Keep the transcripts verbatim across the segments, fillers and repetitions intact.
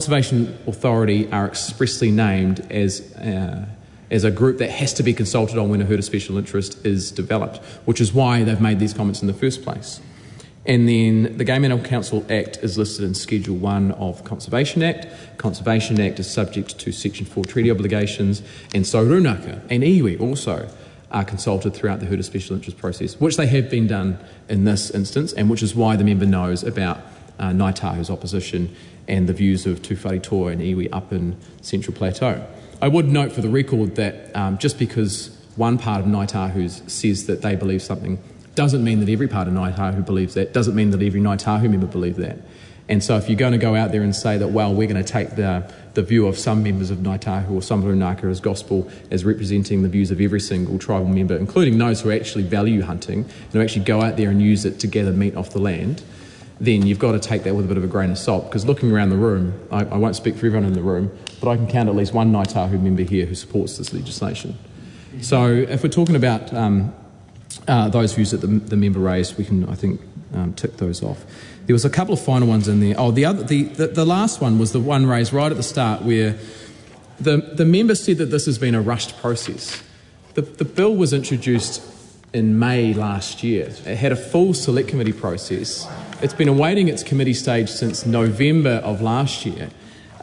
Conservation Authority are expressly named as uh, as a group that has to be consulted on when a herd of special interest is developed, which is why they've made these comments in the first place. And then the Game Animal Council Act is listed in Schedule one of Conservation Act. Conservation Act is subject to Section four treaty obligations, and so Rūnaka and iwi also are consulted throughout the herd of special interest process, which they have been done in this instance, and which is why the member knows about uh, Ngāi Tahu's opposition and the views of Tū Wharetoa and iwi up in Central Plateau. I would note for the record that um, just because one part of Ngāi Tahu says that they believe something doesn't mean that every part of Ngāi Tahu believes that, doesn't mean that every Ngāi Tahu member believes that. And so if you're going to go out there and say that, well, we're going to take the, the view of some members of Ngāi Tahu or some Rūnaka as gospel as representing the views of every single tribal member, including those who actually value hunting and who actually go out there and use it to gather meat off the land, then you've got to take that with a bit of a grain of salt. Because looking around the room, I, I won't speak for everyone in the room, but I can count at least one Ngāi Tahu member here who supports this legislation. So if we're talking about um, uh, those views that the, the member raised, we can, I think, um, tick those off. There was a couple of final ones in there. Oh, the other, the, the, the last one was the one raised right at the start where the, the member said that this has been a rushed process. The, the bill was introduced in May last year. It had a full select committee process. It's been awaiting its committee stage since November of last year.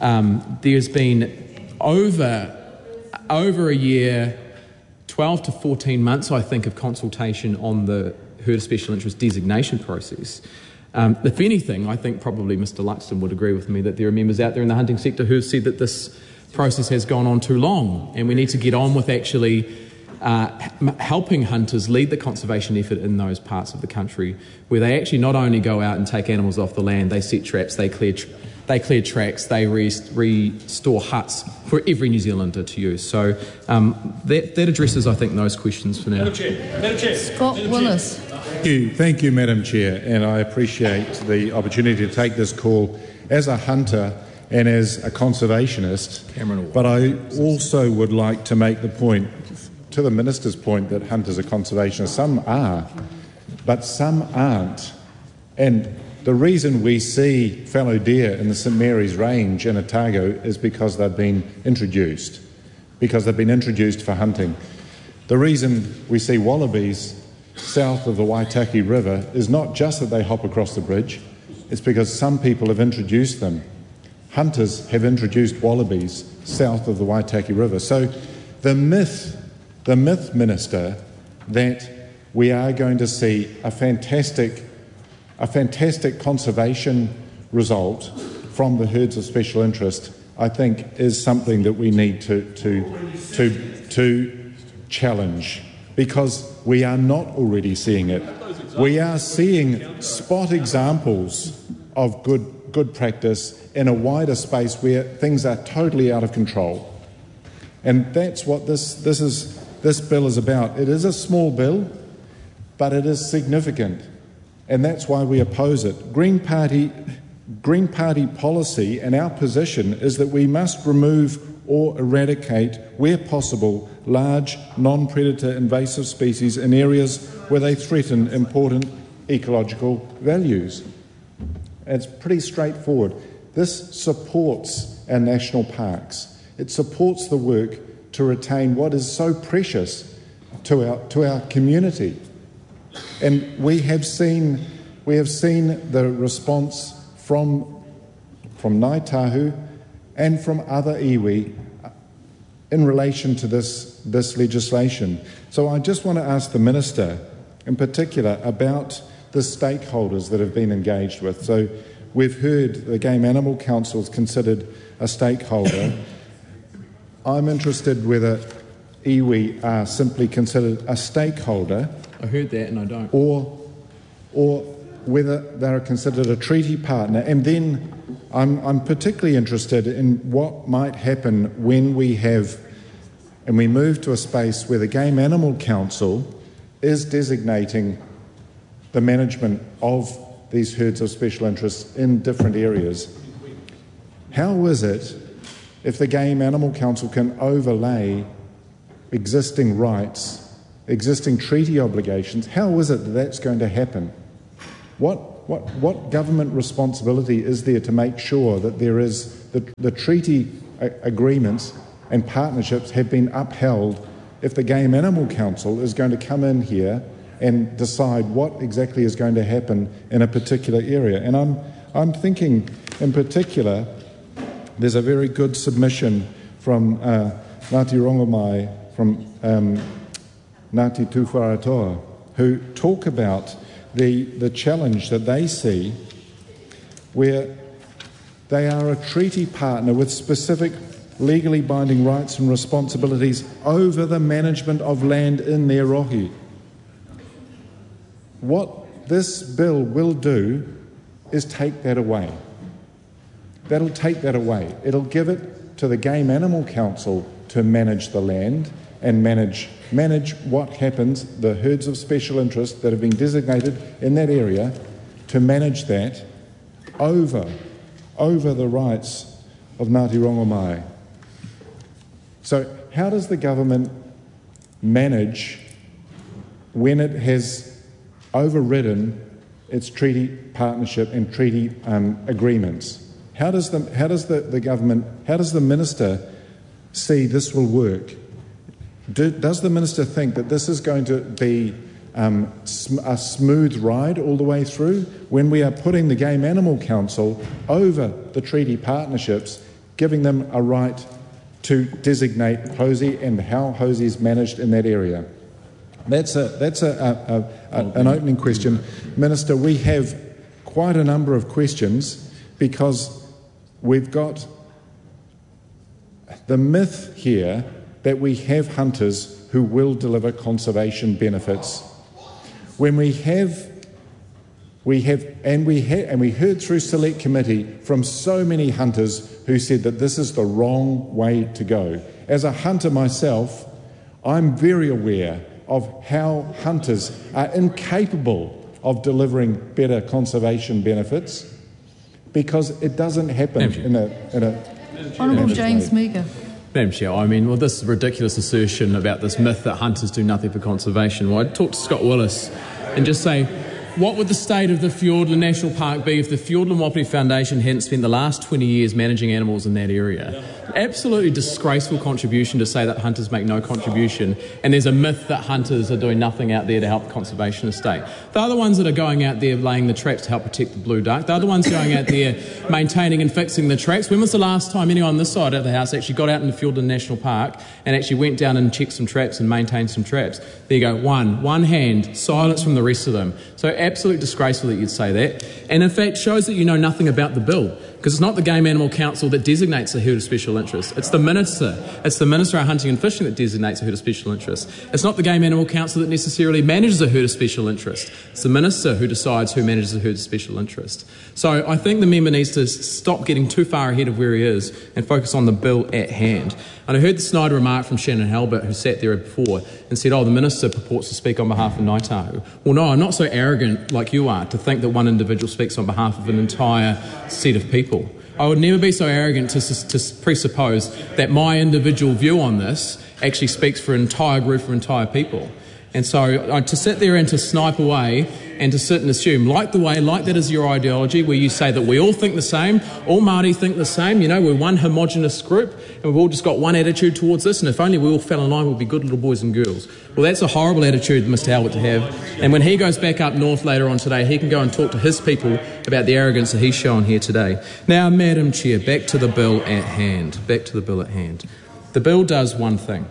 Um, there's been over, over a year, twelve to fourteen months, I think, of consultation on the herd of special interest designation process. Um, if anything, I think probably Mister Luxton would agree with me that there are members out there in the hunting sector who have said that this process has gone on too long and we need to get on with actually uh, helping hunters lead the conservation effort in those parts of the country where they actually not only go out and take animals off the land, they set traps, they clear, tra- they clear tracks, they re- restore huts for every New Zealander to use. So um, that, that addresses, I think, those questions for now. Madam Chair. Madam Chair. Scott Madam Willis. Chair. Thank you, thank you, Madam Chair, and I appreciate the opportunity to take this call as a hunter and as a conservationist. Cameron, but I also would like to make the point, to the Minister's point, that hunters are conservationists. Some are, but some aren't. And the reason we see fallow deer in the St Mary's Range in Otago is because they've been introduced, because they've been introduced for hunting. The reason we see wallabies south of the Waitaki River is not just that they hop across the bridge, it's because some people have introduced them. Hunters have introduced wallabies south of the Waitaki River. So the myth, the myth, Minister, that we are going to see a fantastic, a fantastic conservation result from the herds of special interest, I think is something that we need to, to, to, to challenge, because we are not already seeing it. We are seeing spot examples of good, good practice in a wider space where things are totally out of control. And that's what this, this, is, this bill is about. It is a small bill, but it is significant. And that's why we oppose it. Green Party, Green Party policy and our position is that we must remove or eradicate, where possible, large, non-predator invasive species in areas where they threaten important ecological values. It's pretty straightforward. This supports our national parks. It supports the work to retain what is so precious to our, to our community. And we have seen, we have seen the response from, from Ngāi Tahu and from other iwi in relation to this, this legislation. So I just want to ask the Minister in particular about the stakeholders that have been engaged with. So we've heard the Game Animal Council is considered a stakeholder. I'm interested whether iwi are simply considered a stakeholder. I heard that and I don't. Or, or whether they're considered a treaty partner. And then I'm, I'm particularly interested in what might happen when we have, and we move to a space where the Game Animal Council is designating the management of these herds of special interest in different areas. How is it if the Game Animal Council can overlay existing rights, existing treaty obligations? How is it that that's going to happen? What, what, what government responsibility is there to make sure that there is the, the treaty a- agreements and partnerships have been upheld if the Game Animal Council is going to come in here and decide what exactly is going to happen in a particular area. And I'm, I'm thinking in particular, there's a very good submission from uh, Ngāti Rongomai, from um, Ngāti Tūwharetoa, who talk about the, the challenge that they see where they are a treaty partner with specific legally binding rights and responsibilities over the management of land in their rohi. What this bill will do is take that away. That'll take that away. It'll give it to the Game Animal Council to manage the land and manage manage what happens, the herds of special interest that have been designated in that area, to manage that over, over the rights of Ngāti Rongomai. So how does the government manage when it has overridden its treaty partnership and treaty um, agreements? How does the how does the, the government, how does the minister see this will work? Do, does the minister think that this is going to be um, sm- a smooth ride all the way through when we are putting the Game Animal Council over the treaty partnerships, giving them a right to designate Hosi and how Hosi is managed in that area? That's a that's a, a, a, a, an opening question. Minister, we have quite a number of questions because we've got the myth here that we have hunters who will deliver conservation benefits. When we have, we have, and we ha- and we heard through Select Committee from so many hunters who said that this is the wrong way to go. As a hunter myself, I'm very aware of how hunters are incapable of delivering better conservation benefits because it doesn't happen in a, in a Honourable James Meagher. Madam Chair, I mean, well, this ridiculous assertion about this myth that hunters do nothing for conservation. Well, I'd talk to Scott Willis and just say, what would the state of the Fiordland National Park be if the Fiordland Wapiti Foundation hadn't spent the last twenty years managing animals in that area? Absolutely disgraceful contribution to say that hunters make no contribution, and there's a myth that hunters are doing nothing out there to help the conservation estate. They're the ones that are going out there laying the traps to help protect the blue duck. They're the ones going out there maintaining and fixing the traps. When was the last time anyone on this side of the house actually got out in the Fiordland National Park and actually went down and checked some traps and maintained some traps? There you go, one. One hand, silence from the rest of them. So absolutely disgraceful that you'd say that. And in fact shows that you know nothing about the bill, because it's not the Game Animal Council that designates a herd of special interest. It's the Minister. It's the Minister of Hunting and Fishing that designates a herd of special interest. It's not the Game Animal Council that necessarily manages a herd of special interest. It's the Minister who decides who manages a herd of special interest. So I think the member needs to stop getting too far ahead of where he is and focus on the bill at hand. And I heard the snide remark from Shannon Halbert, who sat there before and said, oh, the Minister purports to speak on behalf of Ngāi Tahu. Well, no, I'm not so arrogant like you are to think that one individual speaks on behalf of an entire set of people. I would never be so arrogant to, to presuppose that my individual view on this actually speaks for an entire group of entire people. And so uh, to sit there and to snipe away and to sit and assume, like the way, like that is your ideology, where you say that we all think the same, all Māori think the same, you know, we're one homogenous group and we've all just got one attitude towards this, and if only we all fell in line, we'd be good little boys and girls. Well, that's a horrible attitude Mister Halbert to have, and when he goes back up north later on today, he can go and talk to his people about the arrogance that he's shown here today. Now, Madam Chair, back to the bill at hand. Back to the bill at hand. The bill does one thing.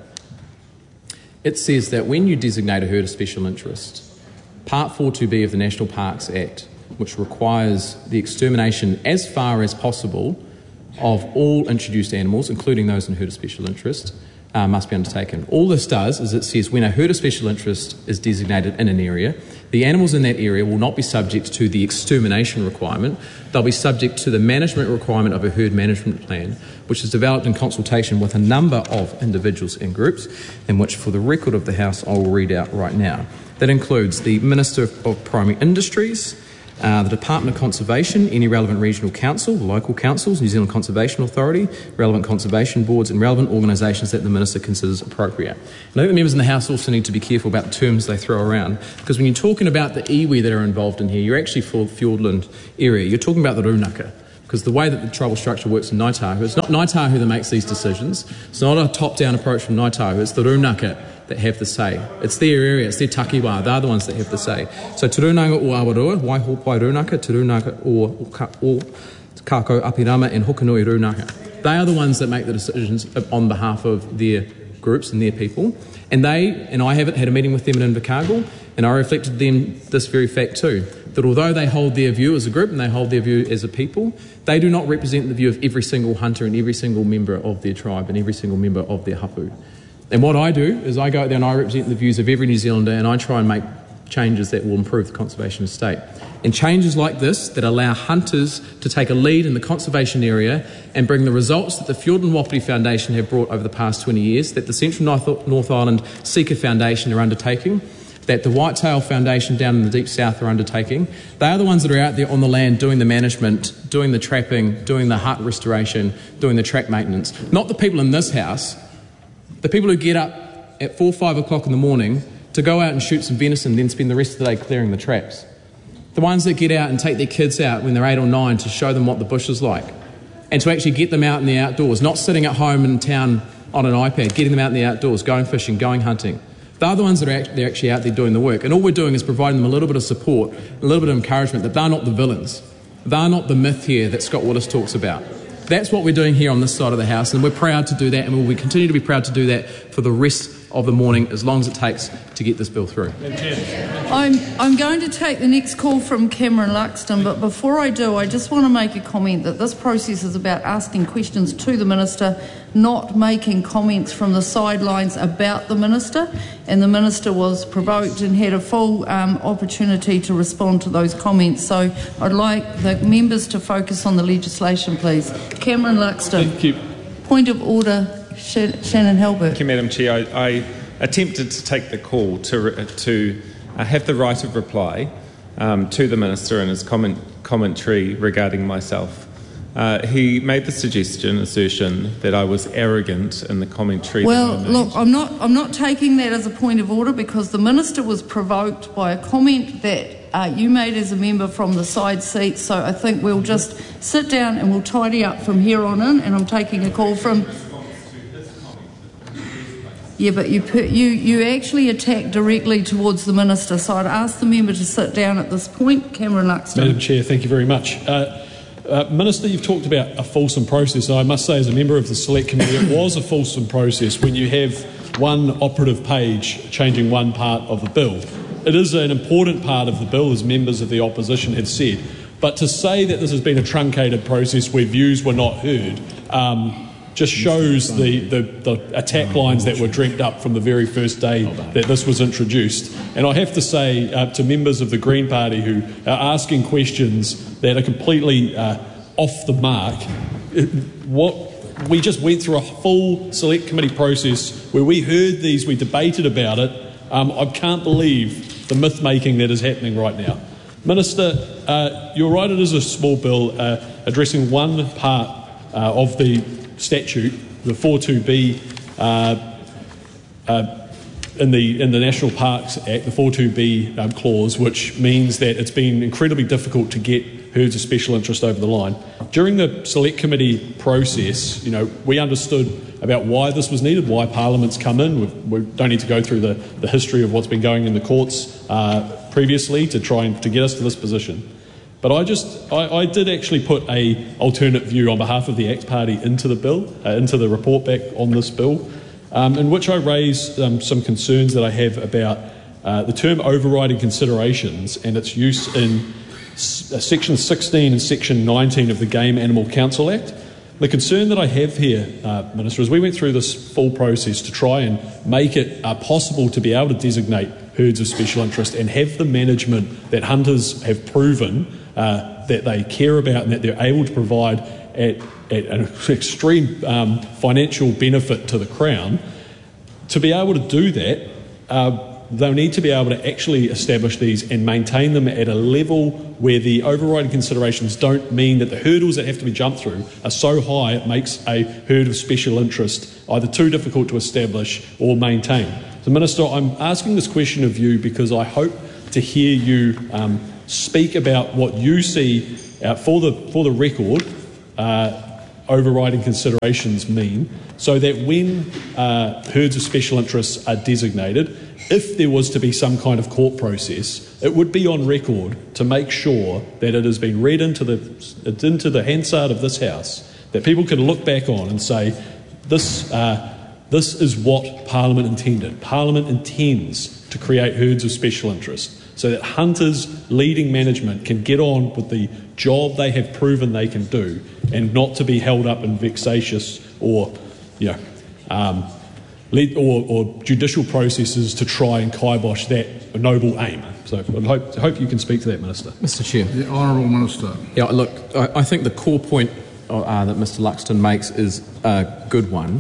It says that when you designate a herd of special interest, Part four two B of the National Parks Act, which requires the extermination as far as possible of all introduced animals, including those in herd of special interest, uh, must be undertaken. All this does is it says when a herd of special interest is designated in an area, the animals in that area will not be subject to the extermination requirement. They'll be subject to the management requirement of a herd management plan, which is developed in consultation with a number of individuals and groups, and which, for the record of the House, I will read out right now. That includes the Minister of Primary Industries, uh, the Department of Conservation, any relevant regional council, local councils, New Zealand Conservation Authority, relevant conservation boards and relevant organisations that the Minister considers appropriate. And I think the members in the House also need to be careful about the terms they throw around, because when you're talking about the iwi that are involved in here, you're actually for Fiordland area. You're talking about the Rūnaka. Because the way that the tribal structure works in Ngāi Tahu, it's not Ngāi Tahu that makes these decisions. It's not a top-down approach from Ngāi Tahu. It's the Rūnaka that have the say. It's their area, it's their takiwā. They're the ones that have the say. So Te Rūnanga o Awaroa, Waiho Pai Rūnaka, Te Rūnanga o, o Kākau Apirama and Hokanui Rūnaka. They are the ones that make the decisions on behalf of their groups and their people. And they, and I haven't had a meeting with them in Invercargill, and I reflected to them this very fact too, that although they hold their view as a group and they hold their view as a people, they do not represent the view of every single hunter and every single member of their tribe and every single member of their hapu. And what I do is I go out there and I represent the views of every New Zealander, and I try and make changes that will improve the conservation estate. And changes like this that allow hunters to take a lead in the conservation area and bring the results that the Fiordland Wapiti Foundation have brought over the past twenty years, that the Central North, North Island Seeker Foundation are undertaking, that the Whitetail Foundation down in the Deep South are undertaking. They are the ones that are out there on the land doing the management, doing the trapping, doing the hut restoration, doing the track maintenance. Not the people in this house, the people who get up at four, five o'clock in the morning to go out and shoot some venison and then spend the rest of the day clearing the traps. The ones that get out and take their kids out when they're eight or nine to show them what the bush is like, and to actually get them out in the outdoors, not sitting at home in town on an iPad, getting them out in the outdoors, going fishing, going hunting. They're the ones that are they're actually out there doing the work. And all we're doing is providing them a little bit of support, a little bit of encouragement that they're not the villains. They're not the myth here that Scott Willis talks about. That's what we're doing here on this side of the house, and we're proud to do that, and we'll continue to be proud to do that for the rest of the morning, as long as it takes to get this bill through. I'm, I'm going to take the next call from Cameron Luxton, but before I do, I just want to make a comment that this process is about asking questions to the Minister, not making comments from the sidelines about the Minister, and the Minister was provoked and had a full um, opportunity to respond to those comments. So I'd like the members to focus on the legislation, please. Cameron Luxton. Thank you. Point of order. Shannon Halbert. Thank you, Madam Chair. I, I attempted to take the call to to uh, have the right of reply um, to the Minister and his comment, commentary regarding myself. Uh, he made the suggestion, assertion, that I was arrogant in the commentary. Well, look, I'm not. I'm not taking that as a point of order, because the Minister was provoked by a comment that uh, you made as a member from the side seat. So I think we'll just sit down and we'll tidy up from here on in. And I'm taking a call from. Yeah, but you, you you actually attacked directly towards the Minister, so I'd ask the member to sit down at this point. Cameron Luxton. Madam Chair, thank you very much. Uh, uh, Minister, you've talked about a fulsome process. I must say, as a member of the Select Committee, it was a fulsome process when you have one operative page changing one part of the bill. It is an important part of the bill, as members of the opposition have said, but to say that this has been a truncated process where views were not heard um, just shows the, the, the attack lines that were dreamt up from the very first day that this was introduced. And I have to say uh, to members of the Green Party who are asking questions that are completely uh, off the mark, it, what we just went through a full Select Committee process where we heard these, we debated about it. Um, I can't believe the myth-making that is happening right now. Minister, uh, you're right, it is a small bill uh, addressing one part uh, of the statute, the four two B uh, uh, in the in the National Parks Act, the four two B um, clause, which means that it's been incredibly difficult to get herds of special interest over the line. During the Select Committee process, you know, we understood about why this was needed, why Parliament's come in. We've, we don't need to go through the, the history of what's been going in the courts uh, previously to try and to get us to this position. But I just, I, I did actually put a alternate view on behalf of the ACT Party into the bill, uh, into the report back on this bill, um, in which I raised um, some concerns that I have about uh, the term overriding considerations and its use in s- uh, Section sixteen and Section nineteen of the Game Animal Council Act. The concern that I have here, uh, Minister, is we went through this full process to try and make it uh, possible to be able to designate herds of special interest and have the management that hunters have proven uh, that they care about and that they're able to provide at, at an extreme um, financial benefit to the Crown. To be able to do that, uh, they'll need to be able to actually establish these and maintain them at a level where the overriding considerations don't mean that the hurdles that have to be jumped through are so high it makes a herd of special interest either too difficult to establish or maintain. So, Minister, I'm asking this question of you because I hope to hear you um, speak about what you see uh, for the for the record. Uh, overriding considerations mean, so that when uh, herds of special interests are designated, if there was to be some kind of court process, it would be on record to make sure that it has been read into the into the Hansard of this House, that people can look back on and say, this uh, this is what Parliament intended. Parliament intends to create herds of special interest, so that hunters leading management can get on with the job they have proven they can do, and not to be held up in vexatious or, you know, um, lead, or, or judicial processes to try and kibosh that noble aim. So I hope, I hope you can speak to that, Minister. Mister Chair. The Honourable Minister. Yeah, look, I, I think the core point uh, that Mister Luxton makes is a good one.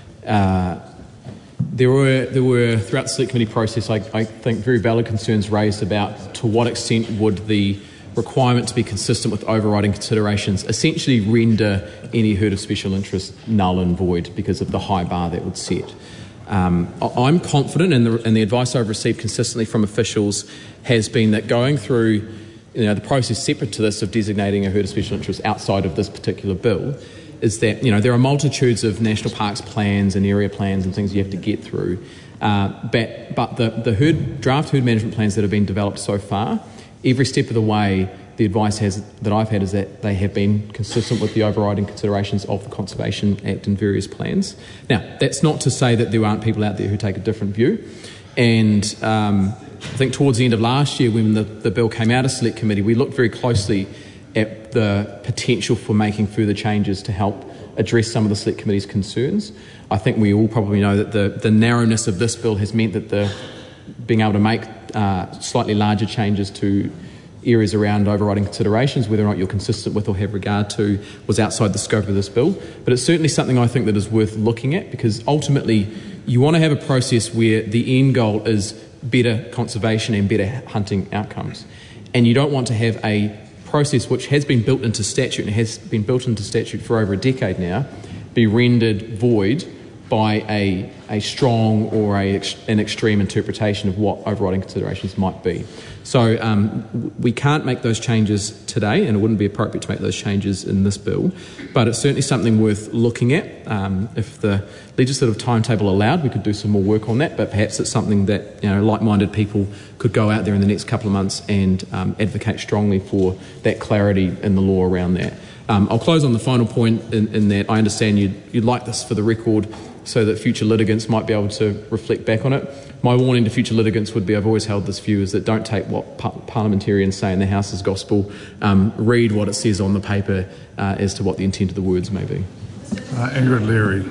Uh, There were, there were throughout the Select Committee process, I, I think, very valid concerns raised about to what extent would the requirement to be consistent with overriding considerations essentially render any herd of special interest null and void because of the high bar that would set. Um, I'm confident, and the, and the advice I've received consistently from officials has been that going through, you know, the process separate to this of designating a herd of special interest outside of this particular bill, is that, you know, there are multitudes of national parks plans and area plans and things you have to get through. Uh, but but the, the herd, draft herd management plans that have been developed so far, every step of the way, the advice has that I've had is that they have been consistent with the overriding considerations of the Conservation Act and various plans. Now, that's not to say that there aren't people out there who take a different view. And um, I think towards the end of last year, when the, the bill came out of Select Committee, we looked very closely at the potential for making further changes to help address some of the Select Committee's concerns. I think we all probably know that the, the narrowness of this bill has meant that the being able to make uh, slightly larger changes to areas around overriding considerations, whether or not you're consistent with or have regard to, was outside the scope of this bill. But it's certainly something I think that is worth looking at, because ultimately you want to have a process where the end goal is better conservation and better hunting outcomes. And you don't want to have a process which has been built into statute and has been built into statute for over a decade now be rendered void by a, a strong or a, an extreme interpretation of what overriding considerations might be. So um, we can't make those changes today, and it wouldn't be appropriate to make those changes in this bill, but it's certainly something worth looking at. Um, if the legislative timetable allowed, we could do some more work on that, but perhaps it's something that, you know, like-minded people could go out there in the next couple of months and um, advocate strongly for that clarity in the law around that. Um, I'll close on the final point in, in that I understand you'd, you'd like this for the record so that future litigants might be able to reflect back on it. My warning to future litigants would be, I've always held this view, is that don't take what par- parliamentarians say in the House as gospel. Um, read what it says on the paper uh, as to what the intent of the words may be. Uh, Ingrid Leary.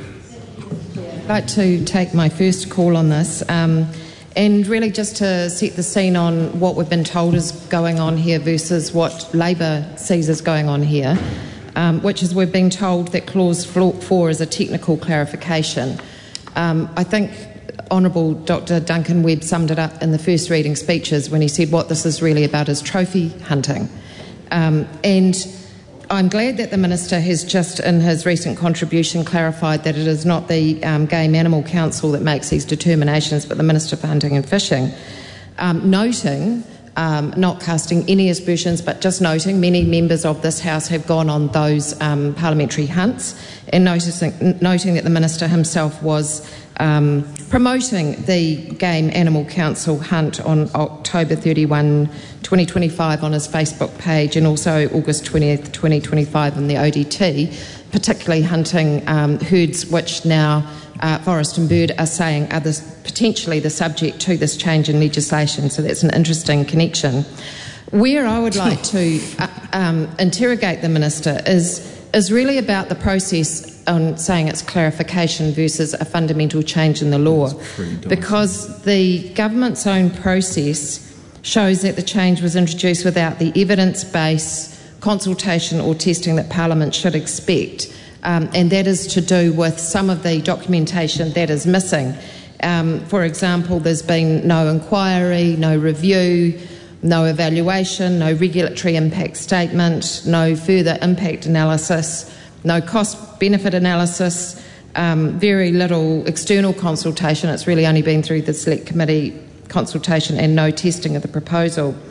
I'd like to take my first call on this, um, and really just to set the scene on what we've been told is going on here versus what Labor sees as going on here. Um, which is we've been told that clause four is a technical clarification. Um, I think Honourable Doctor Duncan Webb summed it up in the first reading speeches when he said what this is really about is trophy hunting. Um, and I'm glad that the Minister has just in his recent contribution clarified that it is not the um, Game Animal Council that makes these determinations, but the Minister for Hunting and Fishing, um, noting Um, not casting any aspersions, but just noting many members of this House have gone on those um, parliamentary hunts, and noticing, noting that the Minister himself was um, promoting the Game Animal Council hunt on October thirty-first, twenty twenty-five on his Facebook page, and also August twentieth, twenty twenty-five on the O D T, particularly hunting um, herds which now Uh, Forest and Bird are saying are this, potentially the subject to this change in legislation, so that's an interesting connection. Where I would like to uh, um, interrogate the Minister is, is really about the process on saying it's clarification versus a fundamental change in the law, because the government's own process shows that the change was introduced without the evidence-based consultation or testing that Parliament should expect. Um, and that is to do with some of the documentation that is missing. Um, for example, there's been no inquiry, no review, no evaluation, no regulatory impact statement, no further impact analysis, no cost-benefit analysis, um, very little external consultation. It's really only been through the Select Committee consultation and no testing of the proposal.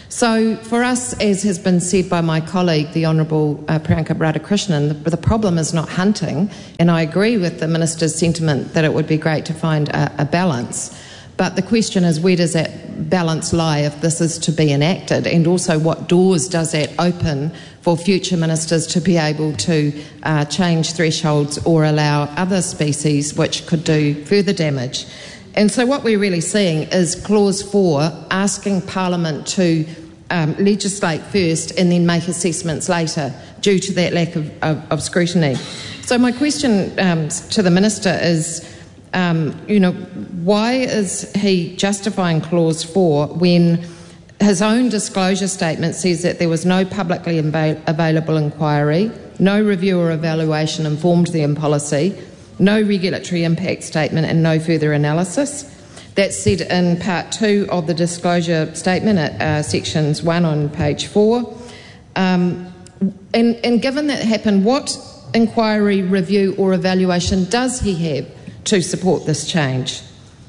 So for us, as has been said by my colleague, the Honourable uh, Priyanka Radhakrishnan, the, the problem is not hunting, and I agree with the Minister's sentiment that it would be great to find a, a balance. But the question is, where does that balance lie if this is to be enacted? And also, what doors does that open for future ministers to be able to uh, change thresholds or allow other species which could do further damage? And so what we're really seeing is Clause four asking Parliament to um, legislate first and then make assessments later due to that lack of, of, of scrutiny. So my question um, to the Minister is, Um, you know, why is he justifying Clause four when his own disclosure statement says that there was no publicly avail- available inquiry, no review or evaluation informed the policy, no regulatory impact statement and no further analysis? That's said in part two of the disclosure statement at uh, sections one on page four. Um, and, and given that happened, what inquiry, review or evaluation does he have to support this change?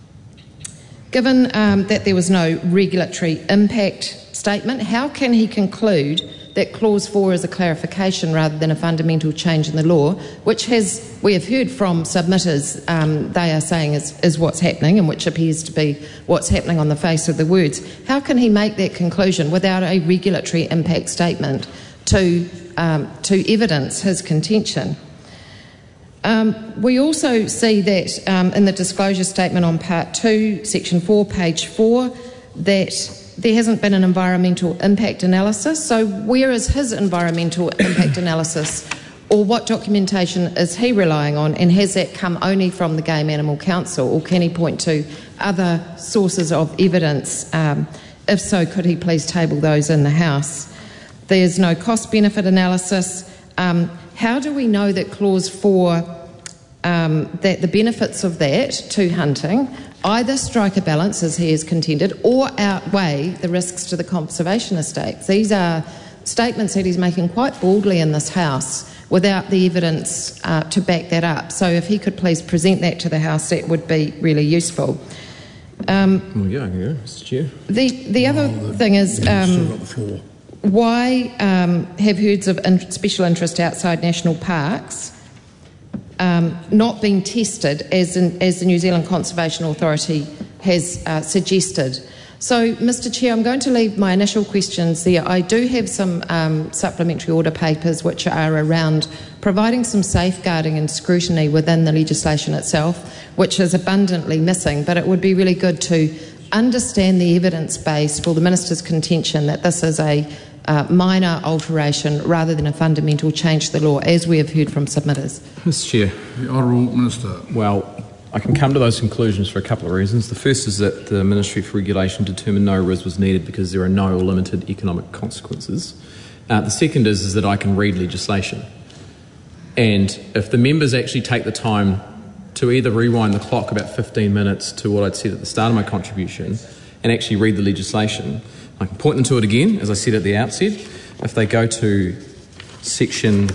Given um, that there was no regulatory impact statement, how can he conclude that Clause four is a clarification rather than a fundamental change in the law, which has, we have heard from submitters, um, they are saying is, is what's happening and which appears to be what's happening on the face of the words. How can he make that conclusion without a regulatory impact statement to, um, to evidence his contention? Um, we also see that um, in the disclosure statement on part two, section four, page four, that there hasn't been an environmental impact analysis. So where is his environmental impact analysis, or what documentation is he relying on, and has that come only from the Game Animal Council, or can he point to other sources of evidence? Um, if so, could he please table those in the House? There's no cost-benefit analysis. Um, How do we know that Clause four, um, that the benefits of that to hunting either strike a balance, as he has contended, or outweigh the risks to the conservation estates? These are statements that he's making quite boldly in this House without the evidence uh, to back that up. So if he could please present that to the House, that would be really useful. Um, well, yeah, I can go, Mister Chair. The, the other oh, the, thing is... Um, the Why um, have herds of in- special interest outside national parks um, not been tested as, in, as the New Zealand Conservation Authority has uh, suggested? So, Mister Chair, I'm going to leave my initial questions there. I do have some um, supplementary order papers which are around providing some safeguarding and scrutiny within the legislation itself, which is abundantly missing, but it would be really good to understand the evidence base for the Minister's contention that this is a uh, minor alteration rather than a fundamental change to the law, as we have heard from submitters. Mister Chair. The Honourable Minister. Well, I can come to those conclusions for a couple of reasons. The first is that the Ministry for Regulation determined no R I S was needed because there are no or limited economic consequences. Uh, the second is, is that I can read legislation. And if the members actually take the time to either rewind the clock about fifteen minutes to what I'd said at the start of my contribution and actually read the legislation, I can point them to it again, as I said at the outset. If they go to section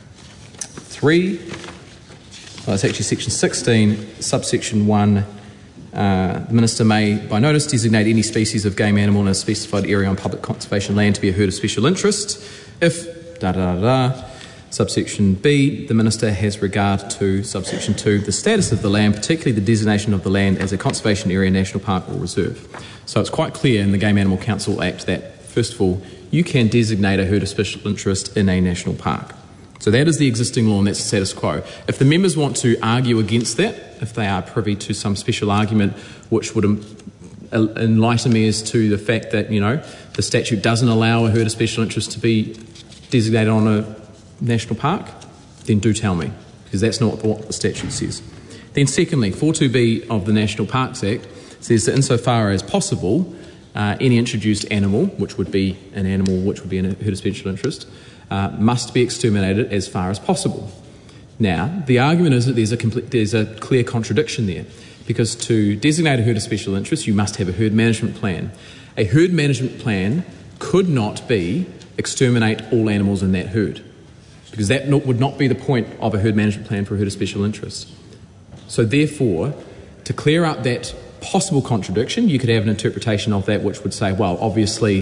three, well, it's actually section sixteen, subsection one, uh, the Minister may, by notice, designate any species of game animal in a specified area on public conservation land to be a herd of special interest if da da da da. Subsection B, the Minister has regard to, subsection two, the status of the land, particularly the designation of the land as a conservation area, national park or reserve. So it's quite clear in the Game Animal Council Act that, first of all, you can designate a herd of special interest in a national park. So that is the existing law and that's the status quo. If the members want to argue against that, if they are privy to some special argument which would enlighten me as to the fact that, you know, the statute doesn't allow a herd of special interest to be designated on a national park, then do tell me, because that's not what the statute says. Then secondly, four two B of the National Parks Act says that insofar as possible, uh, any introduced animal, which would be an animal which would be in a herd of special interest, uh, must be exterminated as far as possible. Now, the argument is that there's a, complete, there's a clear contradiction there, because to designate a herd of special interest, you must have a herd management plan. A herd management plan could not be exterminate all animals in that herd, because that would not be the point of a herd management plan for a herd of special interest. So therefore, to clear up that possible contradiction, you could have an interpretation of that which would say, well, obviously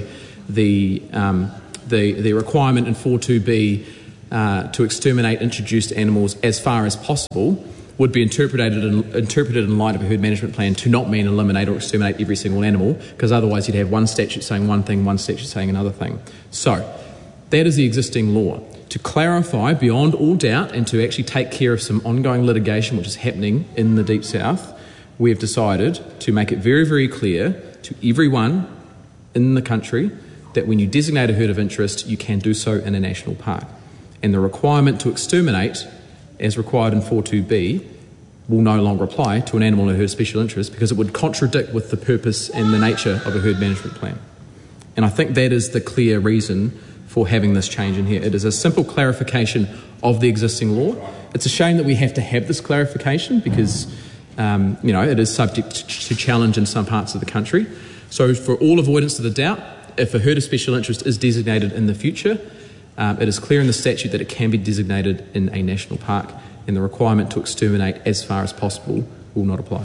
the um, the the requirement in four two B uh, to exterminate introduced animals as far as possible would be interpreted in, interpreted in light of a herd management plan to not mean eliminate or exterminate every single animal, because otherwise you'd have one statute saying one thing, one statute saying another thing. So that is the existing law. To clarify beyond all doubt and to actually take care of some ongoing litigation which is happening in the Deep South, we have decided to make it very, very clear to everyone in the country that when you designate a herd of interest, you can do so in a national park. And the requirement to exterminate, as required in four two B, will no longer apply to an animal in a herd of special interest, because it would contradict with the purpose and the nature of a herd management plan. And I think that is the clear reason for having this change in here. It is a simple clarification of the existing law. It's a shame that we have to have this clarification because, um, you know, it is subject to challenge in some parts of the country. So for all avoidance of the doubt, if a herd of special interest is designated in the future, um, it is clear in the statute that it can be designated in a national park, and the requirement to exterminate as far as possible will not apply.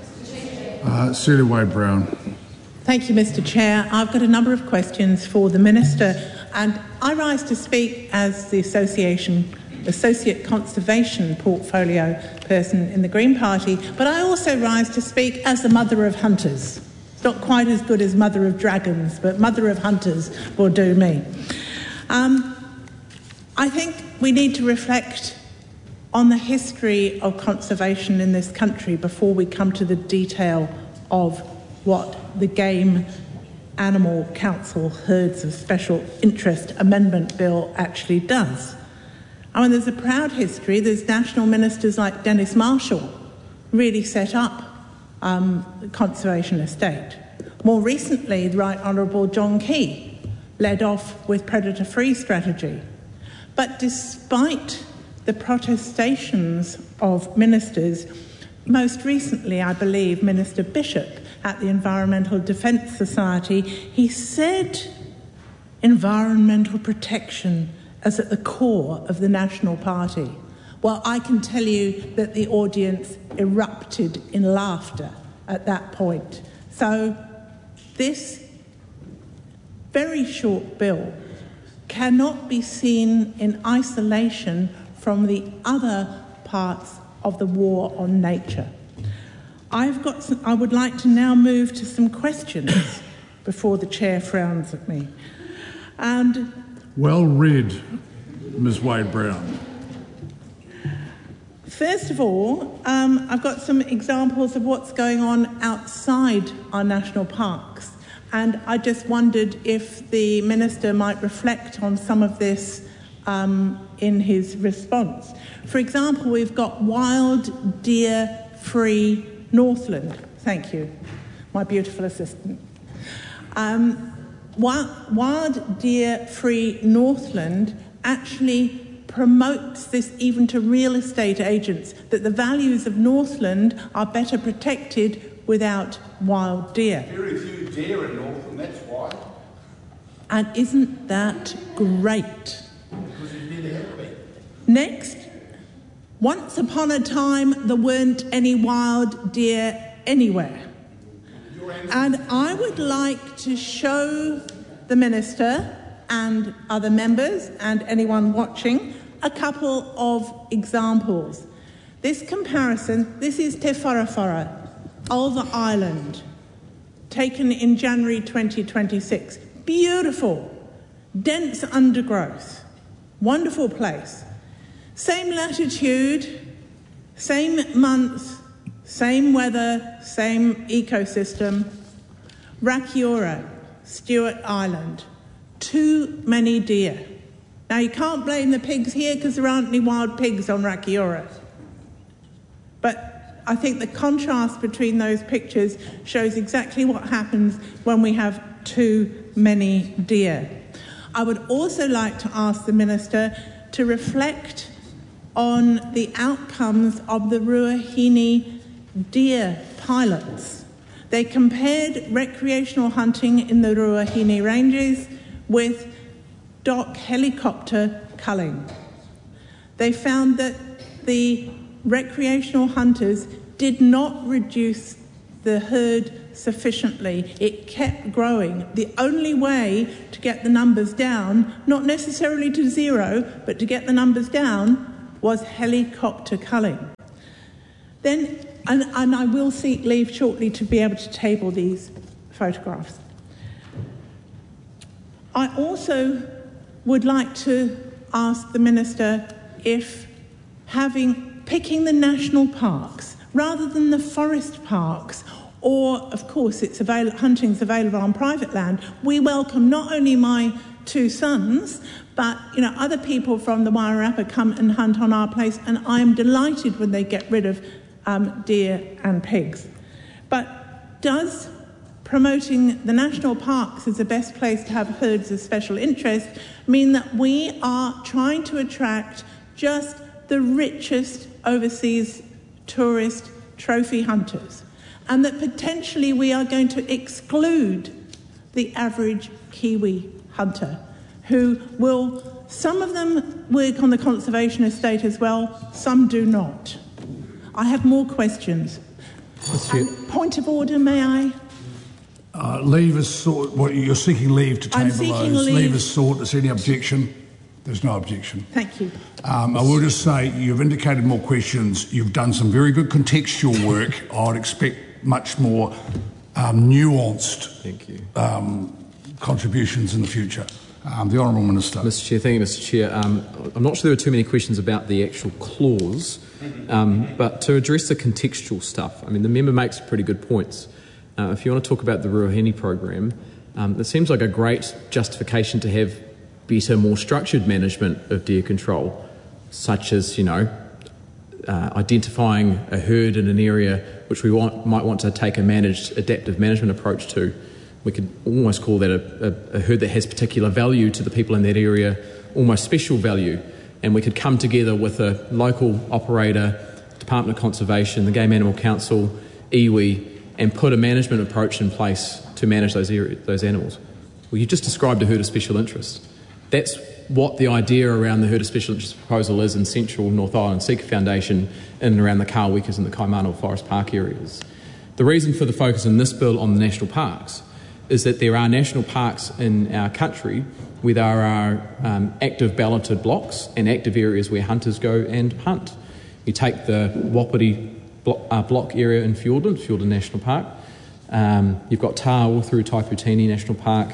Uh, Celia Wade-Brown. Thank you, Mister Chair. I've got a number of questions for the Minister, and I rise to speak as the Association Associate Conservation Portfolio person in the Green Party, but I also rise to speak as the mother of hunters. It's not quite as good as mother of dragons, but mother of hunters will do me. Um, I think we need to reflect on the history of conservation in this country before we come to the detail of what the Game Animal Council Herds of Special Interest Amendment Bill actually does. I mean, there's a proud history. There's national ministers like Dennis Marshall really set up um, the conservation estate. More recently, the Right Honourable John Key led off with predator-free strategy. But despite the protestations of ministers, most recently, I believe, Minister Bishop at the Environmental Defence Society, he said environmental protection is at the core of the National Party. Well, I can tell you that the audience erupted in laughter at that point. So this very short bill cannot be seen in isolation from the other parts of the war on nature. I've got some, I would like to now move to some questions before the chair frowns at me. And well read, Miz Wade-Brown. First of all, um, I've got some examples of what's going on outside our national parks, and I just wondered if the Minister might reflect on some of this um, in his response. For example, we've got wild deer-free Northland. Thank you, my beautiful assistant. Um, wild, wild deer-free Northland actually promotes this even to real estate agents, that the values of Northland are better protected without wild deer. Very few deer in Northland, that's why. And isn't that great? Because it nearly had been. Next, once upon a time there weren't any wild deer anywhere. And I would like to show the Minister and other members and anyone watching a couple of examples. This comparison, this is Te Wharawhara, Ulva Island, taken in January twenty twenty-six. Beautiful, dense undergrowth, wonderful place. Same latitude, same month, same weather, same ecosystem. Rakiura, Stewart Island. Too many deer. Now, you can't blame the pigs here because there aren't any wild pigs on Rakiura. But I think the contrast between those pictures shows exactly what happens when we have too many deer. I would also like to ask the Minister to reflect on the outcomes of the Ruahine deer pilots. They compared recreational hunting in the Ruahine Ranges with Dock helicopter culling. They found that the recreational hunters did not reduce the the herd sufficiently. It kept growing. The only way to get the numbers down, not necessarily to zero, but to get the numbers down, was helicopter culling. Then, and, and I will seek leave shortly to be able to table these photographs. I also would like to ask the Minister if having picking the national parks rather than the forest parks, or of course it's avail- hunting's available on private land, we welcome not only my two sons, but you know other people from the Wairarapa come and hunt on our place, and I am delighted when they get rid of um, deer and pigs. But does promoting the national parks as the best place to have herds of special interest mean that we are trying to attract just the richest overseas tourist trophy hunters, and that potentially we are going to exclude the average Kiwi hunter, who will, some of them work on the conservation estate as well, some do not? I have more questions. And point of order, may I? Uh, leave is sought. What, you're seeking leave to I'm table seeking those. leave. Leave is sought. Is there any objection? There's no objection. Thank you. Um, I will just say you've indicated more questions. You've done some very good contextual work. I'd expect much more um, nuanced Thank you. Um, contributions in the future. Um, the Honourable Minister. Mister Chair, thank you, Mister Chair. Um, I'm not sure there were too many questions about the actual clause, um, but to address the contextual stuff, I mean, the member makes pretty good points. Uh, if you want to talk about the Ruahine program, um, it seems like a great justification to have better, more structured management of deer control, such as, you know, uh, identifying a herd in an area which we want, might want to take a managed adaptive management approach to. We could almost call that a, a, a herd that has particular value to the people in that area, almost special value, and we could come together with a local operator, Department of Conservation, the Game Animal Council, iwi, and put a management approach in place to manage those area, those animals. Well, you just described a herd of special interest. That's what the idea around the herd of special interest proposal is in Central North Island Seeker Foundation in and around the Kawekas and the Kaimanawa Forest Park areas. The reason for the focus in this bill on the national parks is that there are national parks in our country where there are um, active balloted blocks and active areas where hunters go and hunt. You take the Wapiti block, uh, block area in Fiordland, Fiordland National Park. Um, you've got Tāua through Taiputini National Park,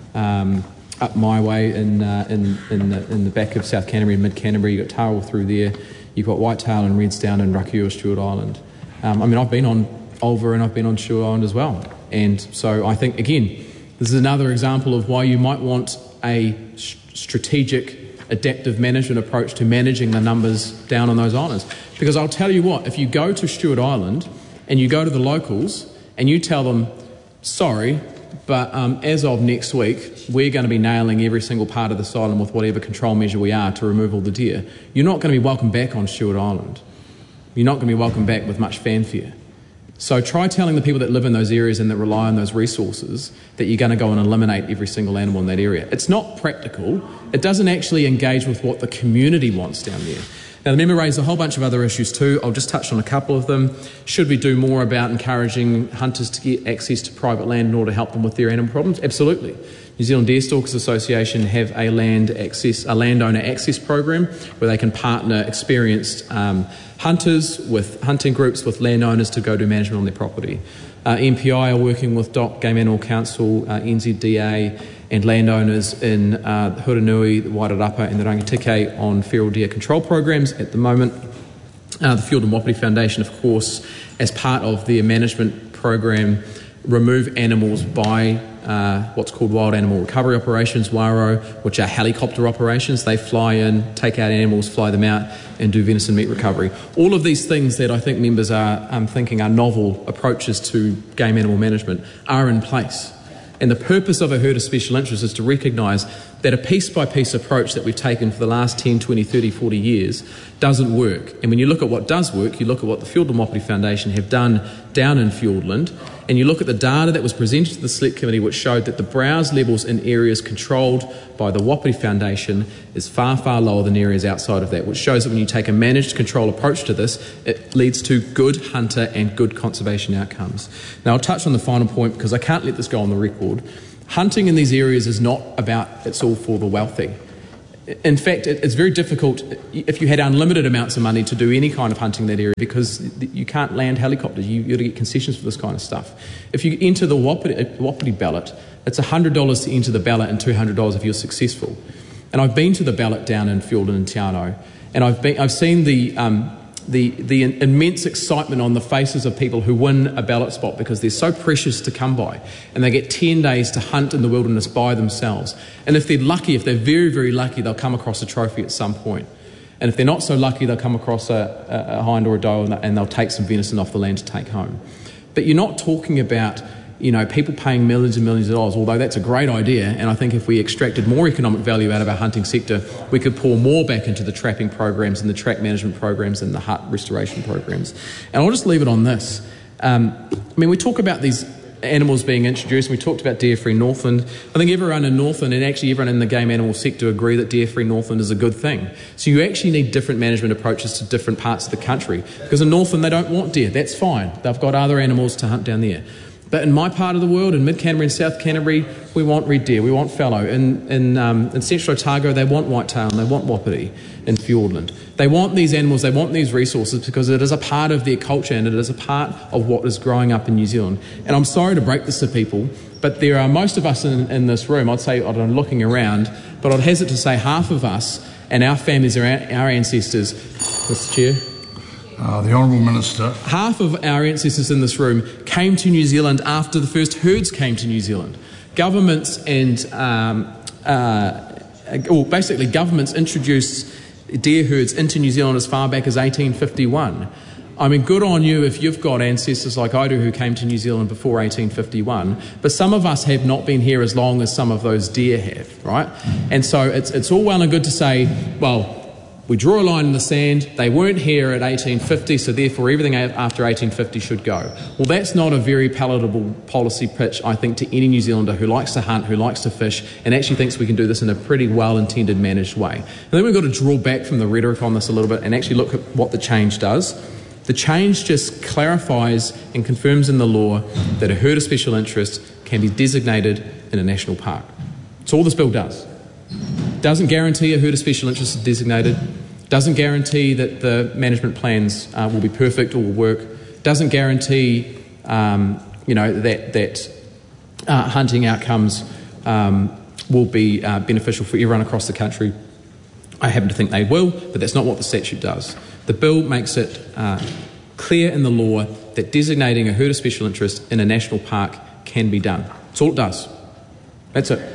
um, up my way in, uh, in, in, the, in the back of South Canterbury and Mid Canterbury. You've got Tāua through there. You've got Whitetail and Reds down in Rakiura, Stewart Island. Um, I mean, I've been on Ulva and I've been on Stewart Island as well. And so I think, again, this is another example of why you might want a strategic adaptive management approach to managing the numbers down on those islands. Because I'll tell you what, if you go to Stewart Island and you go to the locals and you tell them, sorry, but um, as of next week, we're going to be nailing every single part of this island with whatever control measure we are to remove all the deer, you're not going to be welcomed back on Stewart Island. You're not going to be welcomed back with much fanfare. So try telling the people that live in those areas and that rely on those resources that you're going to go and eliminate every single animal in that area. It's not practical. It doesn't actually engage with what the community wants down there. Now, the member raised a whole bunch of other issues too. I'll just touch on a couple of them. Should we do more about encouraging hunters to get access to private land in order to help them with their animal problems? Absolutely. New Zealand Deerstalkers Association have a land access, a landowner access program where they can partner experienced um, hunters with hunting groups with landowners to go do management on their property. Uh, M P I are working with D O C, Game Animal Council, uh, N Z D A and landowners in uh, Huranui, the Wairarapa and the Rangitike on feral deer control programs at the moment. Uh, the Field and Wapiti Foundation, of course, as part of their management program, remove animals by uh, what's called wild animal recovery operations, WARO, which are helicopter operations. They fly in, take out animals, fly them out, and do venison meat recovery. All of these things that I think members are um, thinking are novel approaches to game animal management are in place. And the purpose of a herd of special interest is to recognise that a piece-by-piece approach that we've taken for the last ten, twenty, thirty, forty years doesn't work. And when you look at what does work, you look at what the Fiordland Wapiti Foundation have done down in Fiordland, and you look at the data that was presented to the Select Committee, which showed that the browse levels in areas controlled by the Wapiti Foundation is far, far lower than areas outside of that, which shows that when you take a managed control approach to this, it leads to good hunter and good conservation outcomes. Now, I'll touch on the final point because I can't let this go on the record. Hunting in these areas is not about it's all for the wealthy. In fact, it's very difficult if you had unlimited amounts of money to do any kind of hunting in that area because you can't land helicopters. You've got to get concessions for this kind of stuff. If you enter the Wapiti, Wapiti ballot, it's one hundred dollars to enter the ballot and two hundred dollars if you're successful. And I've been to the ballot down in Fiordland and Te Anau, and I've, been, I've seen the... Um, The, the immense excitement on the faces of people who win a ballot spot because they're so precious to come by, and they get ten days to hunt in the wilderness by themselves. And if they're lucky, if they're very, very lucky, they'll come across a trophy at some point. And if they're not so lucky, they'll come across a, a, a hind or a doe, and they'll take some venison off the land to take home. But you're not talking about, you know, people paying millions and millions of dollars, although that's a great idea, and I think if we extracted more economic value out of our hunting sector, we could pour more back into the trapping programs and the track management programs and the hut restoration programs. And I'll just leave it on this. Um, I mean, we talk about these animals being introduced, and we talked about deer-free Northland. I think everyone in Northland, and actually everyone in the game animal sector, agree that deer-free Northland is a good thing. So you actually need different management approaches to different parts of the country. Because in Northland, they don't want deer. That's fine. They've got other animals to hunt down there. But in my part of the world, in Mid-Canterbury and South Canterbury, we want red deer, we want fallow. In, in, um, in Central Otago, they want whitetail and they want wapiti in Fiordland. They want these animals, they want these resources because it is a part of their culture and it is a part of what is growing up in New Zealand. And I'm sorry to break this to people, but there are most of us in, in this room, I'd say, I don't know, looking around, but I'd hazard to say half of us and our families, our, our ancestors, Mister Chair, Uh, the Honourable Minister. Half of our ancestors in this room came to New Zealand after the first herds came to New Zealand. Governments and, um, uh, well, basically governments introduced deer herds into New Zealand as far back as eighteen fifty-one. I mean, good on you if you've got ancestors like I do who came to New Zealand before eighteen fifty-one, but some of us have not been here as long as some of those deer have, right? And so it's, it's all well and good to say, well, we draw a line in the sand, they weren't here at eighteen fifty, so therefore everything after eighteen fifty should go. Well, that's not a very palatable policy pitch, I think, to any New Zealander who likes to hunt, who likes to fish, and actually thinks we can do this in a pretty well-intended, managed way. And then we've got to draw back from the rhetoric on this a little bit and actually look at what the change does. The change just clarifies and confirms in the law that a herd of special interest can be designated in a national park. That's all this bill does. Doesn't guarantee a herd of special interest is designated, doesn't guarantee that the management plans uh, will be perfect or will work, doesn't guarantee um, you know, that, that uh, hunting outcomes um, will be uh, beneficial for everyone across the country. I happen to think they will, but that's not what the statute does. The bill makes it uh, clear in the law that designating a herd of special interest in a national park can be done. That's all it does. That's it.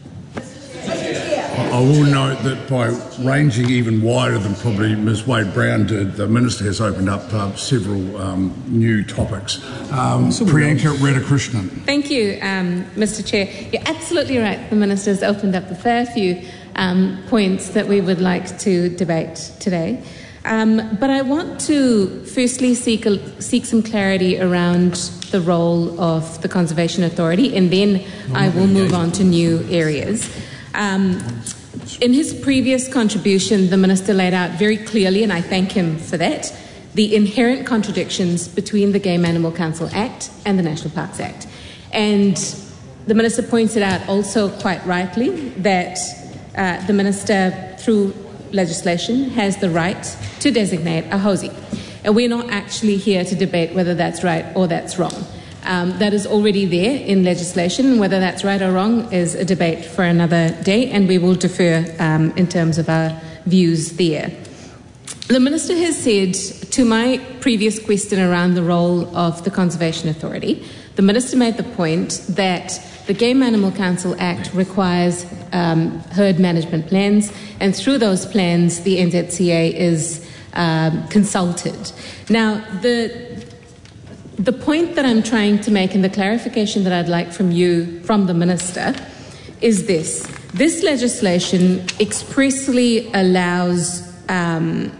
I will note that by ranging even wider than probably Miz Wade-Brown did, the Minister has opened up uh, several um, new topics. Um, Priyanka Radhakrishnan. Thank you, um, Mister Chair. You're absolutely right. The Minister has opened up a fair few um, points that we would like to debate today. Um, but I want to firstly seek, a, seek some clarity around the role of the Conservation Authority, and then I will move on to new areas. Um, in his previous contribution, the Minister laid out very clearly, and I thank him for that, the inherent contradictions between the Game Animal Council Act and the National Parks Act. And the Minister pointed out also quite rightly that uh, the Minister, through legislation, has the right to designate a Hosie. And we're not actually here to debate whether that's right or that's wrong. Um, that is already there in legislation. Whether that's right or wrong is a debate for another day, and we will defer um, in terms of our views there. The Minister has said, to my previous question around the role of the Conservation Authority, the Minister made the point that the Game Animal Council Act requires um, herd management plans, and through those plans the N Z C A is um, consulted. Now, the The point that I'm trying to make, and the clarification that I'd like from you, from the Minister, is this. This legislation expressly allows um,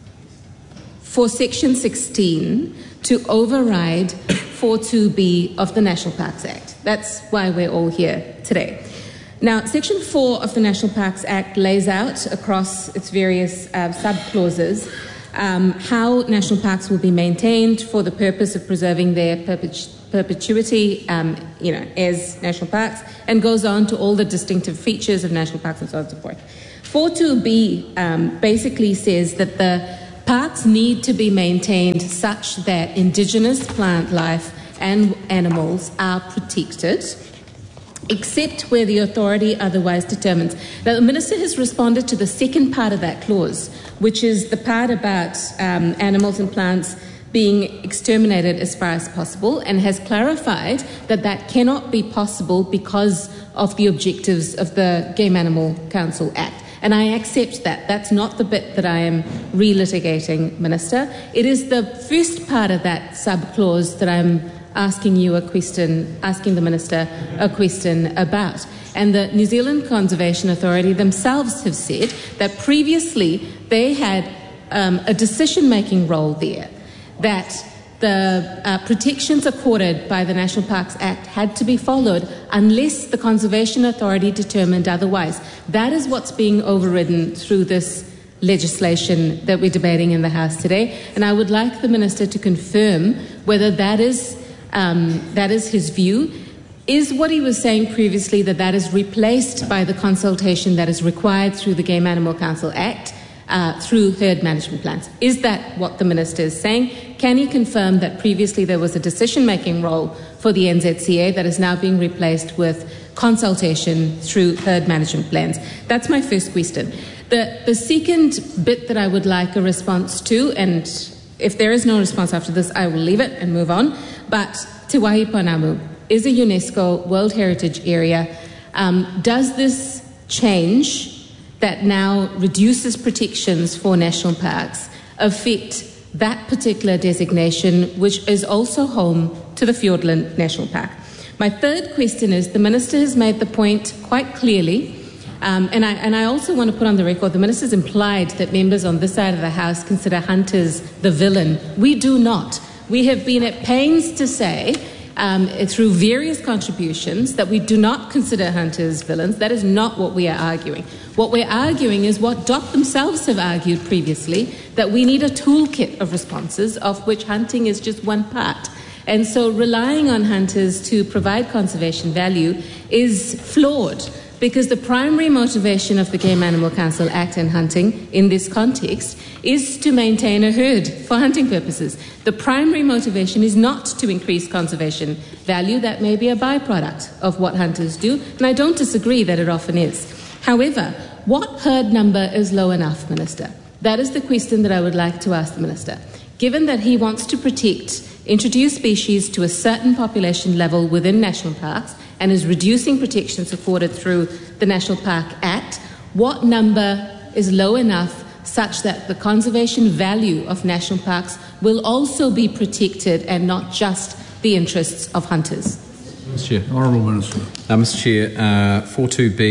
for Section sixteen to override four two B of the National Parks Act. That's why we're all here today. Now, Section four of the National Parks Act lays out across its various uh, sub-clauses um, how national parks will be maintained for the purpose of preserving their perpetu- perpetuity um, you know, as national parks, and goes on to all the distinctive features of national parks and so on and so forth. four two B um, basically says that the parks need to be maintained such that indigenous plant life and animals are protected, except where the authority otherwise determines. Now, the Minister has responded to the second part of that clause, which is the part about um, animals and plants being exterminated as far as possible, and has clarified that that cannot be possible because of the objectives of the Game Animal Council Act. And I accept that. That's not the bit that I am relitigating, Minister. It is the first part of that sub-clause that I'm asking you a question, asking the Minister a question about. And the New Zealand Conservation Authority themselves have said that previously they had um, a decision-making role there, that the uh, protections accorded by the National Parks Act had to be followed unless the Conservation Authority determined otherwise. That is what's being overridden through this legislation that we're debating in the House today. And I would like the Minister to confirm whether that is, um, that is his view. Is what he was saying previously that that is replaced by the consultation that is required through the Game Animal Council Act, Uh, through herd management plans? Is that what the Minister is saying? Can he confirm that previously there was a decision-making role for the N Z C A that is now being replaced with consultation through herd management plans? That's my first question. The, the second bit that I would like a response to, and if there is no response after this, I will leave it and move on, but Te Wāhi Pounamu is a UNESCO World Heritage Area. Um, does this change that now reduces protections for national parks affect that particular designation, which is also home to the Fiordland National Park? My third question is, the Minister has made the point quite clearly, um, and, I, and I also want to put on the record, the Minister's implied that members on this side of the House consider hunters the villain. We do not. We have been at pains to say, Um, through various contributions, that we do not consider hunters villains. That is not what we are arguing. What we're arguing is what D O C themselves have argued previously, that we need a toolkit of responses, of which hunting is just one part. And so relying on hunters to provide conservation value is flawed, because the primary motivation of the Game Animal Council Act and hunting in this context is to maintain a herd for hunting purposes. The primary motivation is not to increase conservation value. That may be a byproduct of what hunters do, and I don't disagree that it often is. However, what herd number is low enough, Minister? That is the question that I would like to ask the Minister. Given that he wants to protect introduced species to a certain population level within national parks and is reducing protections afforded through the National Park Act, what number is low enough such that the conservation value of national parks will also be protected and not just the interests of hunters? Mister Chair. Honourable Minister. Uh, Mister Chair, uh, four two B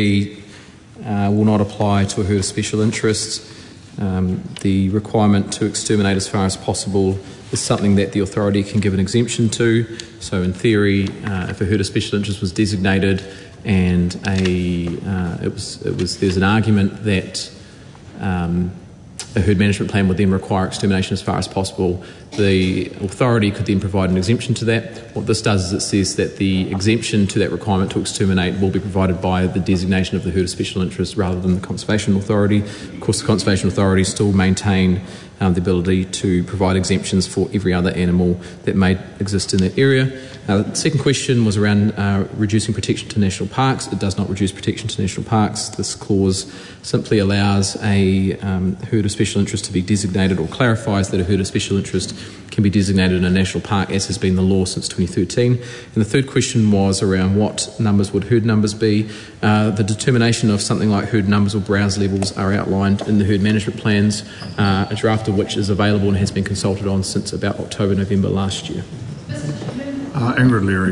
uh, will not apply to a herd of special interest. Um, the requirement to exterminate as far as possible is something that the authority can give an exemption to. So in theory, uh, if a herd of special interest was designated and a uh, it was it was there's an argument that um, a herd management plan would then require extermination as far as possible, the authority could then provide an exemption to that. What this does is it says that the exemption to that requirement to exterminate will be provided by the designation of the herd of special interest rather than the Conservation Authority. Of course, the Conservation Authority still maintain um, the ability to provide exemptions for every other animal that may exist in that area. Uh, the second question was around uh, reducing protection to national parks. It does not reduce protection to national parks. This clause simply allows a um, herd of special interest to be designated, or clarifies that a herd of special interest can be designated in a national park, as has been the law since twenty thirteen. And the third question was around what numbers would herd numbers be. Uh, the determination of something like herd numbers or browse levels are outlined in the herd management plans, uh, a draft of which is available and has been consulted on since about October, November last year. Uh, Ingrid Leary.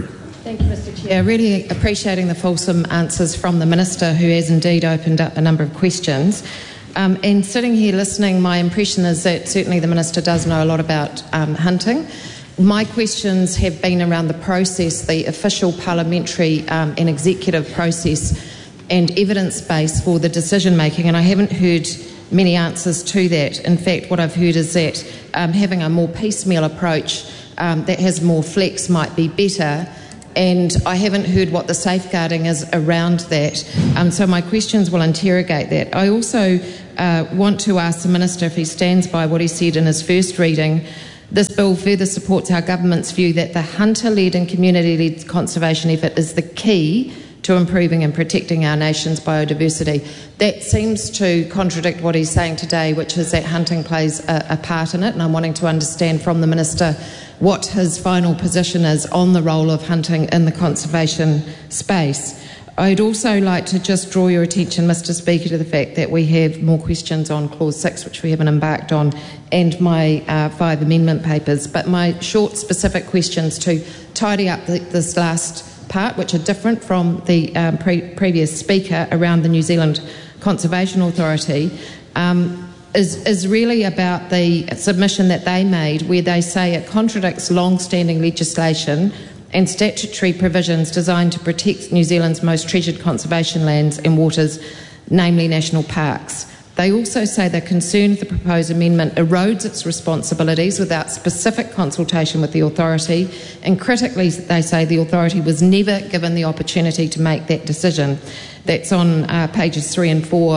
Thank you, Mister Chair. Really appreciating the fulsome answers from the Minister, who has indeed opened up a number of questions. Um, and sitting here listening, my impression is that certainly the Minister does know a lot about um, hunting. My questions have been around the process, the official parliamentary um, and executive process and evidence base for the decision making, and I haven't heard many answers to that. In fact, what I've heard is that um, having a more piecemeal approach um, that has more flex might be better. And I haven't heard what the safeguarding is around that. Um, so my questions will interrogate that. I also uh, want to ask the Minister if he stands by what he said in his first reading. This bill further supports our government's view that the hunter-led and community-led conservation effort is the key to improving and protecting our nation's biodiversity. That seems to contradict what he's saying today, which is that hunting plays a, a part in it, and I'm wanting to understand from the Minister what his final position is on the role of hunting in the conservation space. I'd also like to just draw your attention, Mister Speaker, to the fact that we have more questions on Clause six, which we haven't embarked on, and my uh, five amendment papers. But my short, specific questions to tidy up the, this last part, which are different from the um, pre- previous speaker around the New Zealand Conservation Authority, um, Is, is really about the submission that they made, where they say it contradicts long-standing legislation and statutory provisions designed to protect New Zealand's most treasured conservation lands and waters, namely national parks. They also say they're concerned the proposed amendment erodes its responsibilities without specific consultation with the authority, and critically they say the authority was never given the opportunity to make that decision. That's on uh, pages three and four,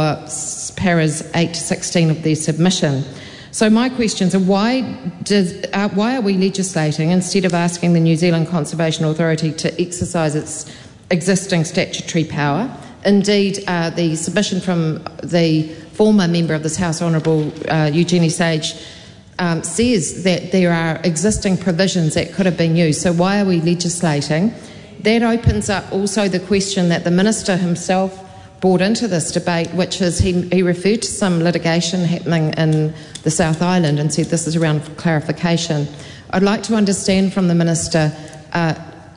paras eight to sixteen of their submission. So my questions are, why, does, uh, why are we legislating instead of asking the New Zealand Conservation Authority to exercise its existing statutory power? Indeed, uh, the submission from the former member of this House, Honourable uh, Eugenie Sage, um, says that there are existing provisions that could have been used. So why are we legislating? That opens up also the question that the Minister himself brought into this debate, which is he, he referred to some litigation happening in the South Island and said this is around clarification. I'd like to understand from the Minister, uh,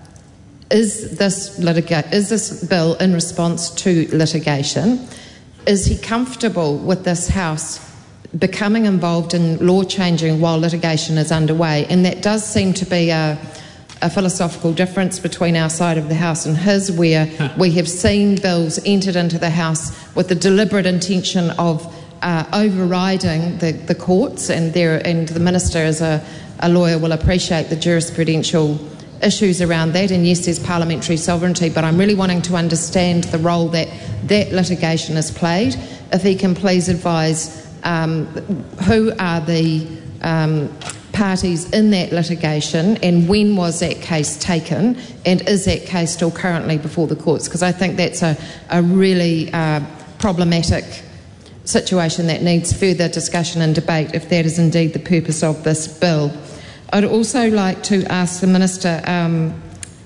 is this litiga- is this bill in response to litigation? Is he comfortable with this House becoming involved in law changing while litigation is underway? And that does seem to be a, a philosophical difference between our side of the House and his, where huh. we have seen bills entered into the House with the deliberate intention of uh, overriding the, the courts, and there, and the Minister as a, a lawyer will appreciate the jurisprudential issues around that, and yes, there's parliamentary sovereignty, but I'm really wanting to understand the role that that litigation has played. If he can please advise um, who are the um, parties in that litigation, and when was that case taken, and is that case still currently before the courts? Because I think that's a, a really uh, problematic situation that needs further discussion and debate if that is indeed the purpose of this bill. I'd also like to ask the Minister um,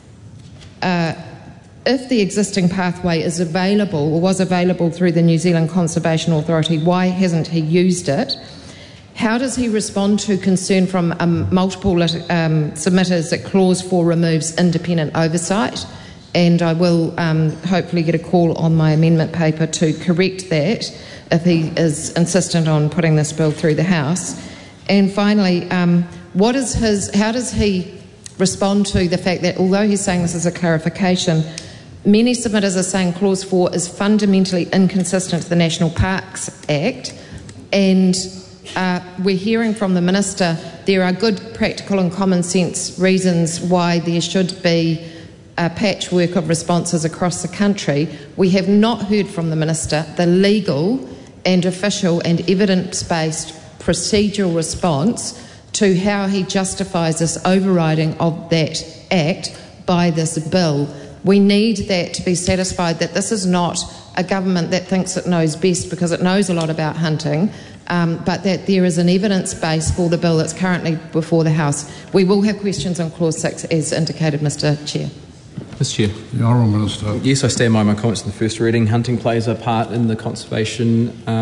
uh, if the existing pathway is available or was available through the New Zealand Conservation Authority, why hasn't he used it? How does he respond to concern from um, multiple um, submitters that Clause four removes independent oversight? And I will um, hopefully get a call on my amendment paper to correct that if he is insistent on putting this bill through the House. And finally, um, what is his, how does he respond to the fact that although he's saying this is a clarification, many submitters are saying Clause four is fundamentally inconsistent to the National Parks Act, and uh, we're hearing from the Minister there are good practical and common sense reasons why there should be a patchwork of responses across the country. We have not heard from the Minister the legal and official and evidence-based procedural response to how he justifies this overriding of that act by this bill. We need that to be satisfied that this is not a government that thinks it knows best because it knows a lot about hunting, um, but that there is an evidence base for the bill that's currently before the House. We will have questions on Clause six as indicated, Mister Chair. Mister Chair. The Honourable Minister. Yes, I stand by my comments in the first reading. Hunting plays a part in the conservation um,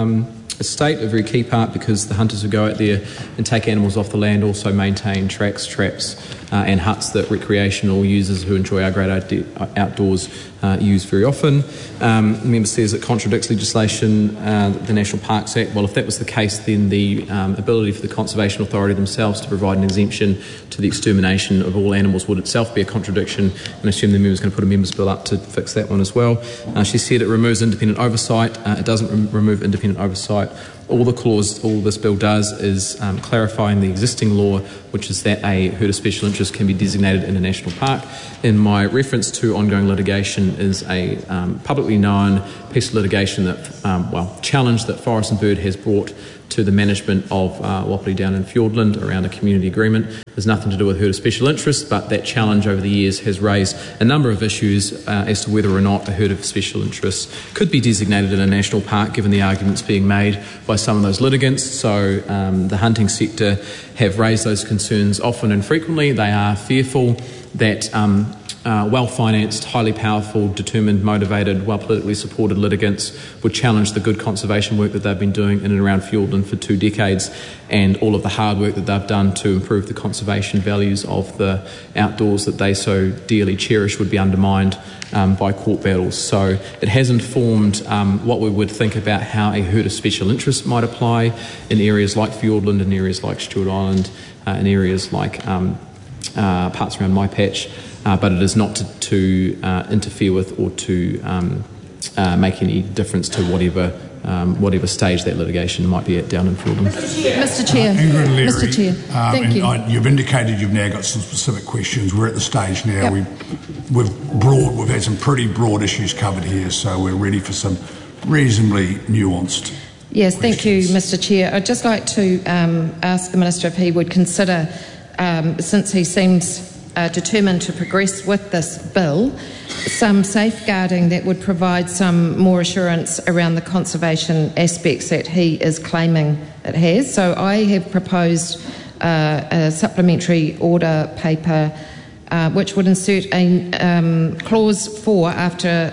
estate, a very key part, because the hunters who go out there and take animals off the land also maintain tracks, traps uh, and huts that recreational users who enjoy our great outdoors uh, use very often. Um, the member says it contradicts legislation, uh, the National Parks Act. Well, if that was the case, then the um, ability for the Conservation Authority themselves to provide an exemption to the extermination of all animals would itself be a contradiction, and I assume the member is going to put a member's bill up to fix that one as well. Uh, she said it removes independent oversight. Uh, it doesn't re- remove independent oversight. All the clause, all this bill does is um, clarifying the existing law, which is that a herd of special interest can be designated in a national park. In my reference to ongoing litigation is a um, publicly known piece of litigation that, um, well, challenge that Forest and Bird has brought to the management of uh, Wapiti down in Fiordland around a community agreement. There's nothing to do with herd of special interest, but that challenge over the years has raised a number of issues uh, as to whether or not a herd of special interest could be designated in a national park, given the arguments being made by some of those litigants. So um, the hunting sector have raised those concerns often and frequently. They are fearful that um, Uh, well-financed, highly powerful, determined, motivated, well-politically supported litigants would challenge the good conservation work that they've been doing in and around Fiordland for two decades, and all of the hard work that they've done to improve the conservation values of the outdoors that they so dearly cherish would be undermined um, by court battles. So it has informed um, what we would think about how a herd of special interest might apply in areas like Fiordland, in areas like Stewart Island, uh, in areas like um, uh, parts around My Patch. Uh, but it is not to, to uh, interfere with or to um, uh, make any difference to whatever um, whatever stage that litigation might be at down in Fiordland. Mister Chair, uh, Ingrid Leary, Mister Chair, um, thank and you. I, you've indicated you've now got some specific questions. We're at the stage now. Yep. We've, we've broad, we've had some pretty broad issues covered here, so we're ready for some reasonably nuanced. Yes, thank you, questions. Mister Chair. I'd just like to um, ask the Minister if he would consider, um, since he seems Uh, determined to progress with this bill, some safeguarding that would provide some more assurance around the conservation aspects that he is claiming it has. So I have proposed uh, a supplementary order paper uh, which would insert a um, clause four after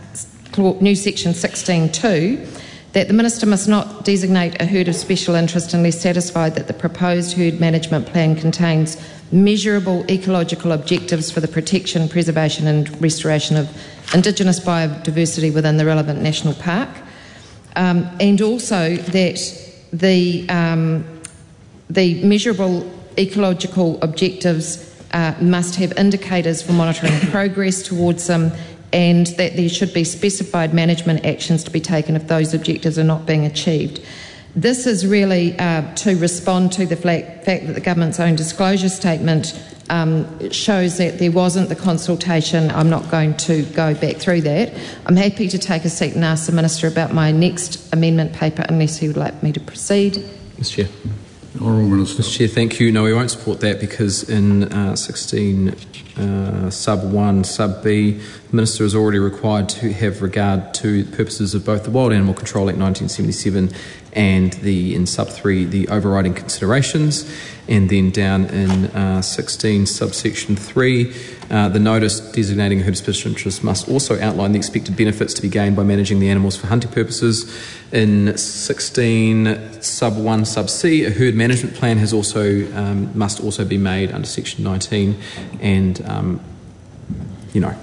uh, new section sixteen two, that the Minister must not designate a herd of special interest unless satisfied that the proposed herd management plan contains measurable ecological objectives for the protection, preservation and restoration of Indigenous biodiversity within the relevant national park, um, and also that the, um, the measurable ecological objectives uh, must have indicators for monitoring progress towards them, and that there should be specified management actions to be taken if those objectives are not being achieved. This is really uh, to respond to the fact that the government's own disclosure statement um, shows that there wasn't the consultation. I'm not going to go back through that. I'm happy to take a seat and ask the Minister about my next amendment paper unless he would like me to proceed. Mister Chair. Honourable Minister. Mister Chair, thank you. No, we won't support that because in uh, sixteen uh, sub one sub B, the Minister is already required to have regard to purposes of both the Wild Animal Control Act nineteen seventy-seven and the in sub three the overriding considerations, and then down in uh, sixteen subsection three, uh, the notice designating a herd of special interest must also outline the expected benefits to be gained by managing the animals for hunting purposes. In sixteen sub one sub C, a herd management plan has also um, must also be made under section nineteen, and um, you know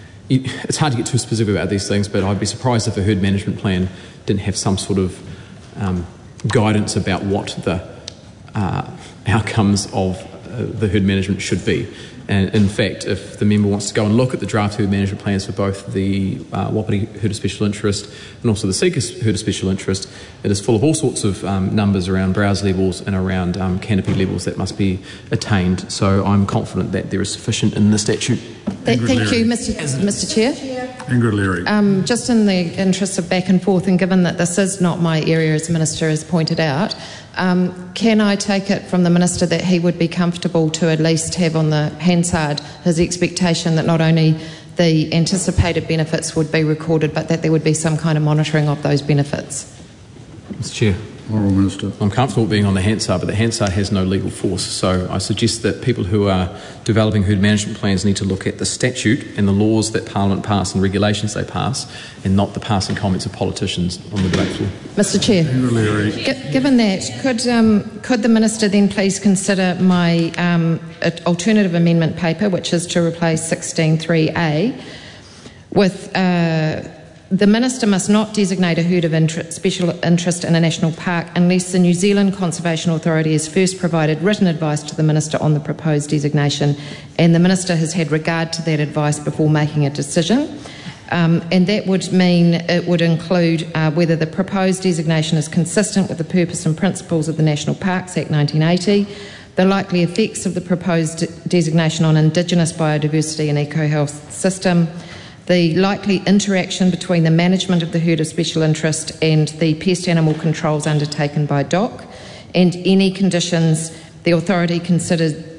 it's hard to get too specific about these things, but I'd be surprised if a herd management plan didn't have some sort of um, guidance about what the uh, outcomes of uh, the herd management should be. And in fact, if the member wants to go and look at the draft herd management plans for both the uh, Wapiti herd of special interest and also the Sika herd of special interest, it is full of all sorts of um, numbers around browse levels and around um, canopy levels that must be attained. So I'm confident that there is sufficient in the statute. Th- thank you, Mister Mister Chair. Ingrid Leary. Um, just in the interest of back and forth, and given that this is not my area, as the Minister has pointed out, um, can I take it from the Minister that he would be comfortable to at least have on the Hansard his expectation that not only the anticipated benefits would be recorded, but that there would be some kind of monitoring of those benefits? Mister Chair. Honourable Minister. I'm comfortable being on the Hansard, but the Hansard has no legal force. So I suggest that people who are developing herd management plans need to look at the statute and the laws that Parliament pass and regulations they pass, and not the passing comments of politicians on the debate floor. Mister Chair, G- given that, could um, could the Minister then please consider my um, alternative amendment paper, which is to replace sixteen three A with uh, the Minister must not designate a herd of inter- special interest in a national park unless the New Zealand Conservation Authority has first provided written advice to the Minister on the proposed designation, and the Minister has had regard to that advice before making a decision. Um, and that would mean it would include uh, whether the proposed designation is consistent with the purpose and principles of the National Parks Act nineteen eighty, the likely effects of the proposed de- designation on Indigenous biodiversity and eco-health system, the likely interaction between the management of the herd of special interest and the pest animal controls undertaken by D O C, and any conditions the authority considers